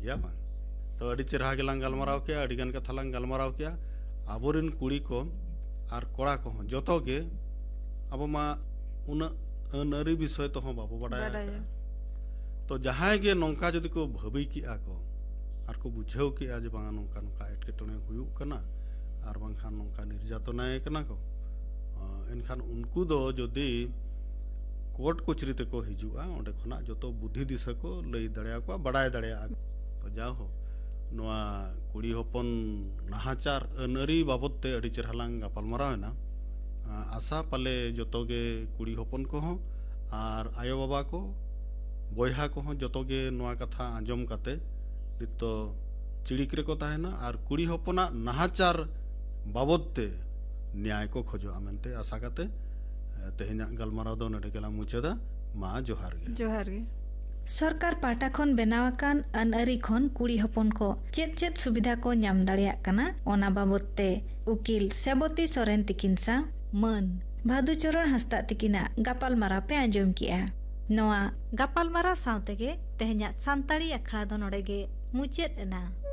गया बा तो अड़ी चेहरा गेलां गलमाराव के अड़ी गन कथा लां गलमाराव के आबोरिन कुड़ी को आर कोड़ा को जोतो के अब मा उन अनअरी विषय तो हो बाबू बड़ा तो जहां गे नौका जदि को भाबी की को आर को बुझाव के जे बांगा नौका नौका एटकेटोने हुयुक कना आर बांखान नौका निर्यातनाय कना को एनखान उनको दो जदि कोर्ट कचरी ते को हिजुआ ओंडे खना जतो बुद्धि दिशा को लई दड़या को बड़ाय दड़या तो जाओ हो नोआ कुड़ी होपन नाहाचार अनअरी बाबत ते अड़ी चेहरालांग गापालमारावना आशा पाले जतोगे कुड़ी होपन को हो आर आयो बाबा को बयहा को हो जतोगे नोआ कथा आंजम काते नितो चिड़िक रे को ताहेना आर कुड़ी होपना नाहाचार बाबत ते न्याय को खोजो आमेनते आशा काते तेहेना गलमाराव दो नडे गेला मुचादा मा जोहार गे सरकार पाटा खन बेनावाकान अनअरी खन कुड़ी हपन को चेत चेत सुविधा को नाम दाड़ियाक कना ओना बाबत ते उकिल सेबती सोरेन तिकिन सा मन भादुचरण हस्ता तिकिना गापालमाराव पे आंजम किया नोआ गापालमाराव सावतेगे तेहेना सांताड़ी अखड़ा दो नोडेगे मुचेद एना।